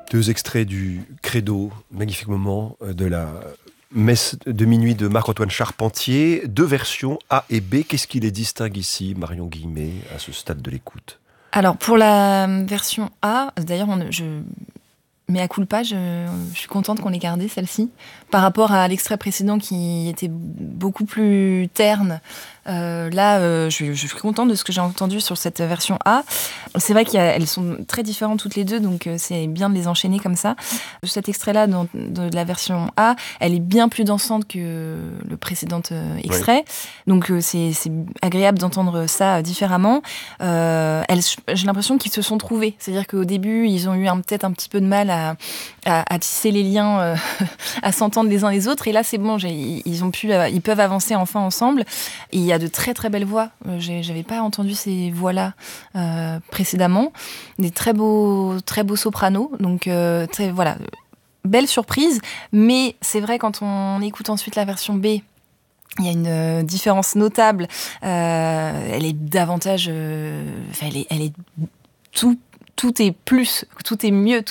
Deux extraits du Credo, magnifique moment de la messe de minuit de Marc-Antoine Charpentier. Deux versions A et B. Qu'est-ce qui les distingue ici, Marion Guillemé, à ce stade de l'écoute? Alors pour la version A, d'ailleurs, mea culpa, je suis contente qu'on ait gardé celle-ci, par rapport à l'extrait précédent qui était beaucoup plus terne. Je suis contente de ce que j'ai entendu sur cette version A. C'est vrai qu'elles sont très différentes toutes les deux, donc c'est bien de les enchaîner comme ça. Cet extrait-là, de la version A, elle est bien plus dansante que le précédent extrait. Oui. Donc c'est agréable d'entendre ça différemment. J'ai l'impression qu'ils se sont trouvés. C'est-à-dire qu'au début, ils ont eu peut-être un petit peu de mal à tisser les liens, à s'entendre les uns les autres. Et là, c'est bon, ils peuvent avancer enfin ensemble. Et il y a de très très belles voix. J'avais pas entendu ces voix-là précédemment. Des très beaux sopranos. Donc voilà, belle surprise. Mais c'est vrai, quand on écoute ensuite la version B, il y a une différence notable. Elle est davantage... elle est tout est plus, tout est mieux,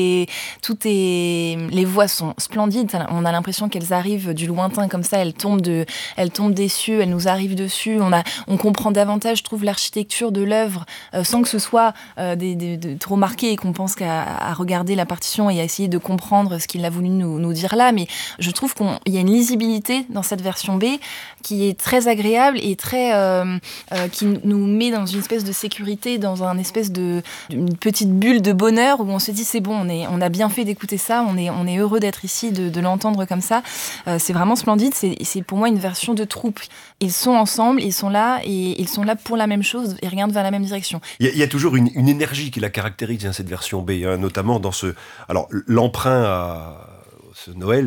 les voix sont splendides. On a l'impression qu'elles arrivent du lointain comme ça, elles tombent des cieux, elles nous arrivent dessus. On comprend davantage, je trouve, l'architecture de l'œuvre sans que ce soit trop marqué et qu'on pense qu'à regarder la partition et à essayer de comprendre ce qu'il a voulu nous dire là. Mais je trouve qu'il y a une lisibilité dans cette version B qui est très agréable et qui nous met dans une espèce de sécurité, dans une espèce d'une petite bulle de bonheur où on se dit c'est bon, on a bien fait d'écouter ça, on est heureux d'être ici, de l'entendre comme ça. C'est vraiment splendide. C'est pour moi une version de troupe. Ils sont ensemble, ils sont là et ils sont là pour la même chose, ils regardent vers la même direction. Il y a toujours une énergie qui la caractérise, cette version B, notamment dans l'emprunt à ce Noël